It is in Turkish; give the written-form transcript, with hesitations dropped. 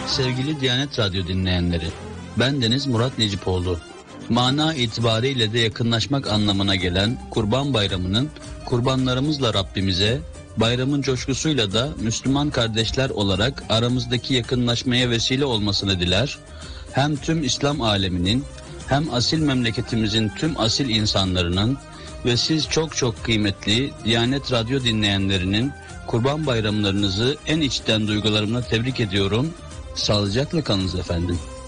Sevgili Diyanet Radyo dinleyenleri, bendeniz Murat Necipoğlu. Mana itibariyle de yakınlaşmak anlamına gelen Kurban Bayramı'nın kurbanlarımızla Rabbimize, bayramın coşkusuyla da Müslüman kardeşler olarak aramızdaki yakınlaşmaya vesile olmasını diler. Hem tüm İslam aleminin, hem asil memleketimizin tüm asil insanlarının ve siz çok çok kıymetli Diyanet Radyo dinleyenlerinin Kurban Bayramlarınızı en içten duygularımla tebrik ediyorum. Sağlıcakla kalınız efendim.